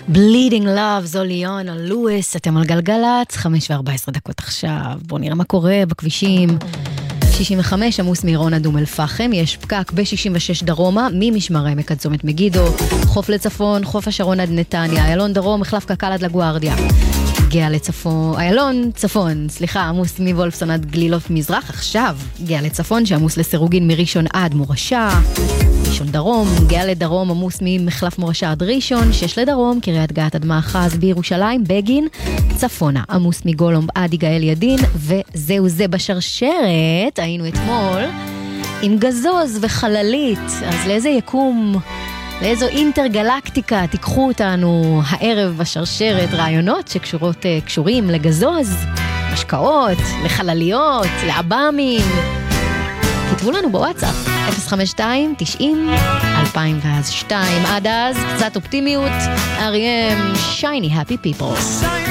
Bleeding Love, זוליון, לואיס, אתם על גלגלת, 5:14 עכשיו. בואו נראה מה קורה בכבישים. 65 עמוס מעירון אדום אל פחם, יש פקק ב-66 דרומה, ממשמר העמק עד צומת מגידו, חוף לצפון, חוף השרון עד נתניה, איילון דרום, מחלף קק"ל עד לגוארדיה. גאה לצפון, איילון צפון, עמוס מוולפסון עד גלילות מזרח, עכשיו גאה לצפון שעמוס לסירוגין מראשון עד מורשה. ראשון דרום, גאה לדרום, עמוס ממחלף מורשה עד ראשון, 6 לדרום, קריית גת עד מאחז בירושלים, בגין, צפונה, עמוס מגולום עד יגאל ידין, וזהו זה בשרשרת, היינו אתמול עם גזוז וחללית, אז לאיזה יקום, לאיזו אינטרגלקטיקה תיקחו אותנו הערב בשרשרת, רעיונות שקשורים לגזוז, משקאות, לחלליות, לאבאמים, כתבו לנו בוואטסאפ 052-90-2002. עד אז קצת אופטימיות, R.E.M. Shiny Happy People.